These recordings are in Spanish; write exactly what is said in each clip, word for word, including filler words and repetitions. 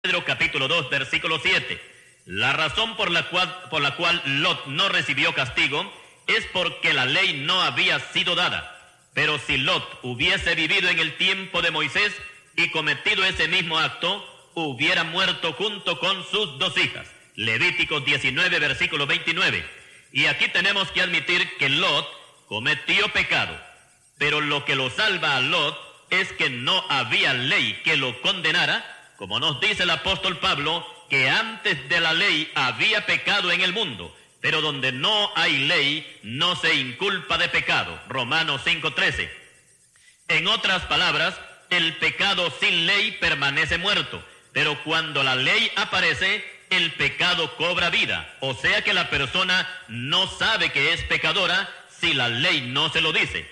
Pedro capítulo dos, versículo siete. La razón por la cual, por la cual Lot no recibió castigo es porque la ley no había sido dada. Pero si Lot hubiese vivido en el tiempo de Moisés y cometido ese mismo acto, hubiera muerto junto con sus dos hijas. Levíticos diecinueve, versículo veintinueve. Y aquí tenemos que admitir que Lot cometió pecado, pero lo que lo salva a Lot es que no había ley que lo condenara, como nos dice el apóstol Pablo, que antes de la ley había pecado en el mundo, pero donde no hay ley no se inculpa de pecado. Romanos cinco trece. En otras palabras, el pecado sin ley permanece muerto, pero cuando la ley aparece, el pecado cobra vida. O sea que la persona no sabe que es pecadora si la ley no se lo dice.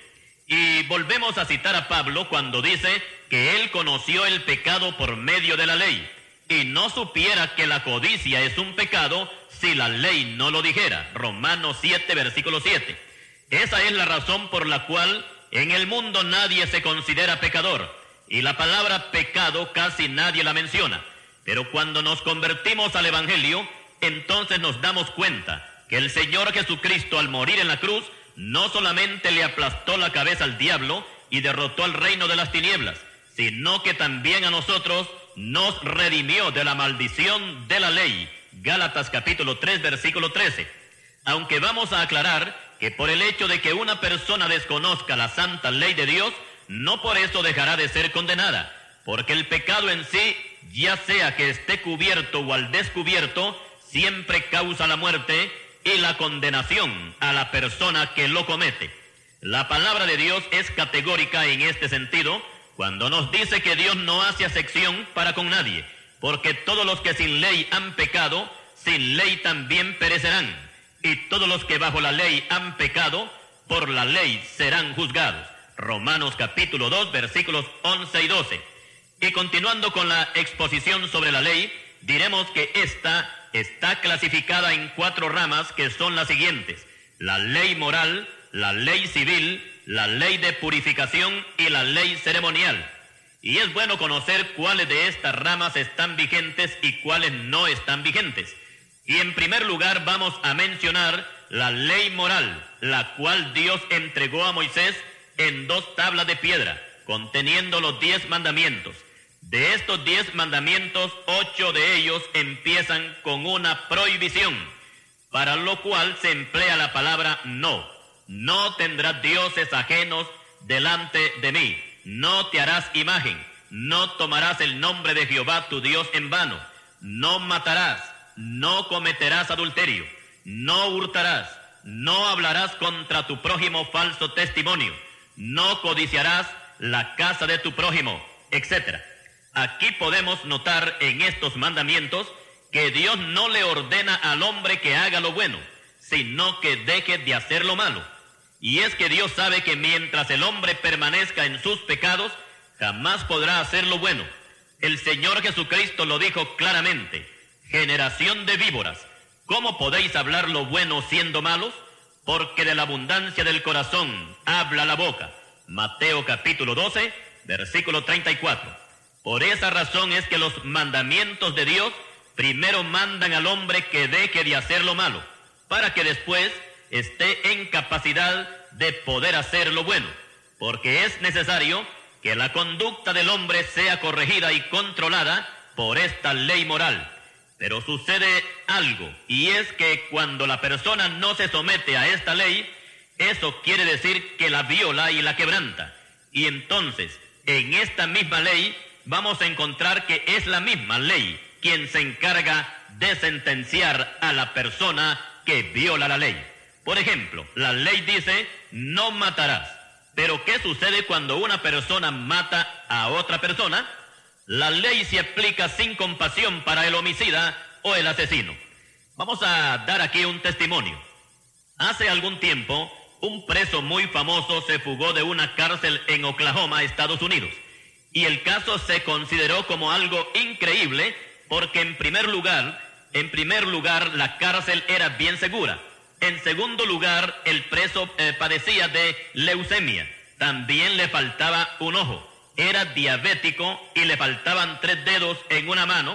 Y volvemos a citar a Pablo cuando dice que él conoció el pecado por medio de la ley y no supiera que la codicia es un pecado si la ley no lo dijera. Romanos siete, versículo siete. Esa es la razón por la cual en el mundo nadie se considera pecador y la palabra pecado casi nadie la menciona. Pero cuando nos convertimos al Evangelio, entonces nos damos cuenta que el Señor Jesucristo al morir en la cruz no solamente le aplastó la cabeza al diablo y derrotó al reino de las tinieblas, sino que también a nosotros nos redimió de la maldición de la ley. Gálatas capítulo tres, versículo trece. Aunque vamos a aclarar que por el hecho de que una persona desconozca la santa ley de Dios, no por eso dejará de ser condenada, porque el pecado en sí, ya sea que esté cubierto o al descubierto, siempre causa la muerte y la condenación a la persona que lo comete. La palabra de Dios es categórica en este sentido cuando nos dice que Dios no hace acepción para con nadie, porque todos los que sin ley han pecado, sin ley también perecerán, y todos los que bajo la ley han pecado, por la ley serán juzgados. Romanos capítulo dos, versículos once y doce. Y continuando con la exposición sobre la ley, diremos que esta está clasificada en cuatro ramas que son las siguientes: la ley moral, la ley civil, la ley de purificación y la ley ceremonial. Y es bueno conocer cuáles de estas ramas están vigentes y cuáles no están vigentes. Y en primer lugar vamos a mencionar la ley moral, la cual Dios entregó a Moisés en dos tablas de piedra, conteniendo los diez mandamientos. De estos diez mandamientos, ocho de ellos empiezan con una prohibición, para lo cual se emplea la palabra no. No tendrás dioses ajenos delante de mí. No te harás imagen. No tomarás el nombre de Jehová tu Dios en vano. No matarás. No cometerás adulterio. No hurtarás. No hablarás contra tu prójimo falso testimonio. No codiciarás la casa de tu prójimo, etcétera. Aquí podemos notar en estos mandamientos que Dios no le ordena al hombre que haga lo bueno, sino que deje de hacer lo malo. Y es que Dios sabe que mientras el hombre permanezca en sus pecados, jamás podrá hacer lo bueno. El Señor Jesucristo lo dijo claramente: generación de víboras, ¿cómo podéis hablar lo bueno siendo malos? Porque de la abundancia del corazón habla la boca. Mateo capítulo doce, versículo treinta y cuatro. Por esa razón es que los mandamientos de Dios primero mandan al hombre que deje de hacer lo malo, para que después esté en capacidad de poder hacer lo bueno, porque es necesario que la conducta del hombre sea corregida y controlada por esta ley moral. Pero sucede algo, y es que cuando la persona no se somete a esta ley, eso quiere decir que la viola y la quebranta. Y entonces, en esta misma ley, vamos a encontrar que es la misma ley quien se encarga de sentenciar a la persona que viola la ley. Por ejemplo, la ley dice: no matarás. Pero ¿qué sucede cuando una persona mata a otra persona? La ley se aplica sin compasión para el homicida o el asesino. Vamos a dar aquí un testimonio. Hace algún tiempo, un preso muy famoso se fugó de una cárcel en Oklahoma, Estados Unidos. Y el caso se consideró como algo increíble porque en primer lugar, en primer lugar la cárcel era bien segura. En segundo lugar, el preso eh, padecía de leucemia. También le faltaba un ojo. Era diabético y le faltaban tres dedos en una mano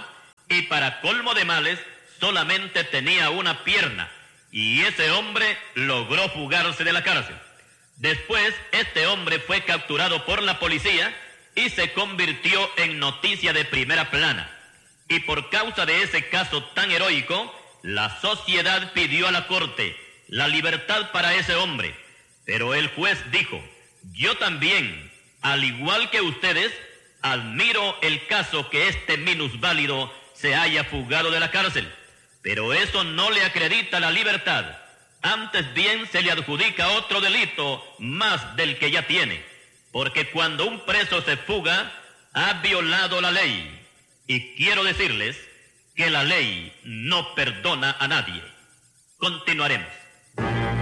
y para colmo de males solamente tenía una pierna, y ese hombre logró fugarse de la cárcel. Después, este hombre fue capturado por la policía y se convirtió en noticia de primera plana. Y por causa de ese caso tan heroico, la sociedad pidió a la corte la libertad para ese hombre. Pero el juez dijo: yo también, al igual que ustedes, admiro el caso que este minusválido se haya fugado de la cárcel. Pero eso no le acredita la libertad. Antes bien se le adjudica otro delito más del que ya tiene. Porque cuando un preso se fuga, ha violado la ley. Y quiero decirles que la ley no perdona a nadie. Continuaremos.